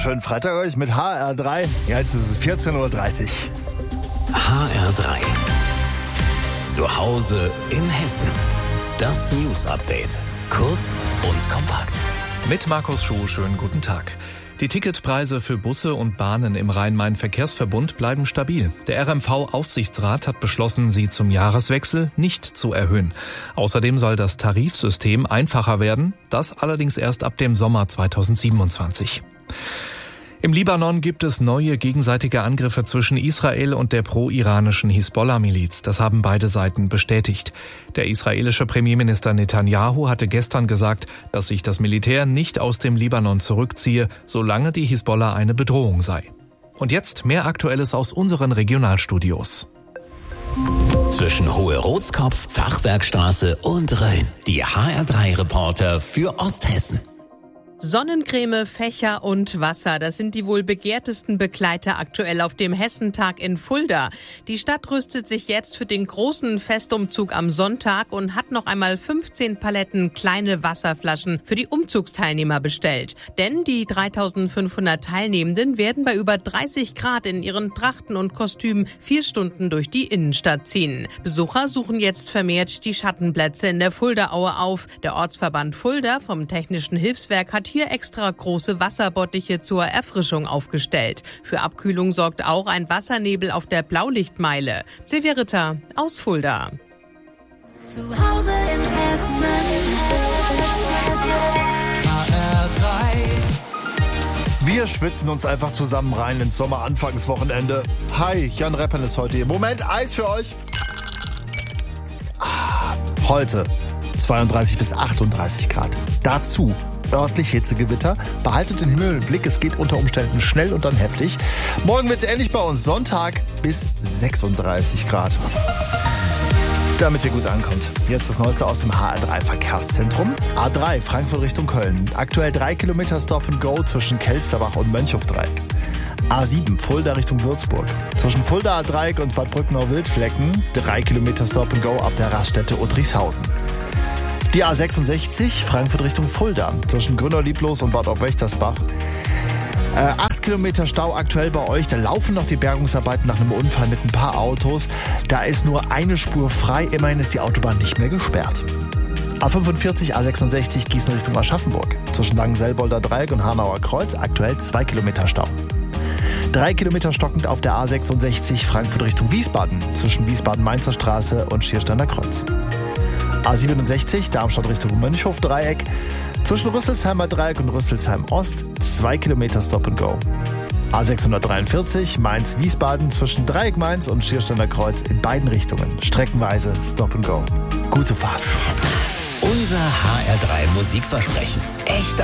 Schönen Freitag euch mit HR3. Ja, jetzt ist es 14.30 Uhr. HR3. Zu Hause in Hessen. Das News Update. Kurz und kompakt. Mit Markus Schuh, schönen guten Tag. Die Ticketpreise für Busse und Bahnen im Rhein-Main-Verkehrsverbund bleiben stabil. Der RMV-Aufsichtsrat hat beschlossen, sie zum Jahreswechsel nicht zu erhöhen. Außerdem soll das Tarifsystem einfacher werden, das allerdings erst ab dem Sommer 2027. Im Libanon gibt es neue gegenseitige Angriffe zwischen Israel und der pro-iranischen Hisbollah-Miliz. Das haben beide Seiten bestätigt. Der israelische Premierminister Netanyahu hatte gestern gesagt, dass sich das Militär nicht aus dem Libanon zurückziehe, solange die Hisbollah eine Bedrohung sei. Und jetzt mehr Aktuelles aus unseren Regionalstudios. Zwischen Hohe-Rotskopf, Fachwerkstraße und Rhön. Die HR3-Reporter für Osthessen. Sonnencreme, Fächer und Wasser, das sind die wohl begehrtesten Begleiter aktuell auf dem Hessentag in Fulda. Die Stadt rüstet sich jetzt für den großen Festumzug am Sonntag und hat noch einmal 15 Paletten kleine Wasserflaschen für die Umzugsteilnehmer bestellt. Denn die 3500 Teilnehmenden werden bei über 30 Grad in ihren Trachten und Kostümen 4 Stunden durch die Innenstadt ziehen. Besucher suchen jetzt vermehrt die Schattenplätze in der Fuldaaue auf. Der Ortsverband Fulda vom Technischen Hilfswerk hat hier extra große Wasserbottiche zur Erfrischung aufgestellt. Für Abkühlung sorgt auch ein Wassernebel auf der Blaulichtmeile. Silvia Ritter aus Fulda. Zu Hause in Hessen. Wir schwitzen uns einfach zusammen rein ins Sommeranfangswochenende. Hi, Jan Reppen ist heute hier. Moment, Eis für euch. Heute 32 bis 38 Grad. Dazu örtlich Hitzegewitter. Behaltet den Himmel im Blick, es geht unter Umständen schnell und dann heftig. Morgen wird es ähnlich bei uns. Sonntag bis 36 Grad. Damit ihr gut ankommt. Jetzt das Neueste aus dem HR3-Verkehrszentrum. A3 Frankfurt Richtung Köln. Aktuell 3 Kilometer Stop and Go zwischen Kelsterbach und Mönchhofdreieck. A7 Fulda Richtung Würzburg. Zwischen Fulda Dreieck und Bad Brücknau-Wildflecken 3 Kilometer Stop and Go ab der Raststätte Udrichshausen. Die A66 Frankfurt Richtung Fulda. Zwischen Grünau-Lieblos und Bad Obwechtersbach. 8 Kilometer Stau aktuell bei euch. Da laufen noch die Bergungsarbeiten nach einem Unfall mit ein paar Autos. Da ist nur eine Spur frei. Immerhin ist die Autobahn nicht mehr gesperrt. A45, A66 Gießen Richtung Aschaffenburg. Zwischen Langenselbolder Dreieck und Hanauer Kreuz aktuell 2 Kilometer Stau. 3 Kilometer stockend auf der A66 Frankfurt Richtung Wiesbaden. Zwischen Wiesbaden-Mainzer Straße und Schiersteiner Kreuz. A67 Darmstadt Richtung Mönchhofdreieck. Zwischen Rüsselsheimer Dreieck und Rüsselsheim Ost 2 Kilometer Stop and Go. A643 Mainz-Wiesbaden zwischen Dreieck Mainz und Schiersteiner Kreuz in beiden Richtungen. Streckenweise Stop and Go. Gute Fahrt. Unser HR3 Musikversprechen. Echte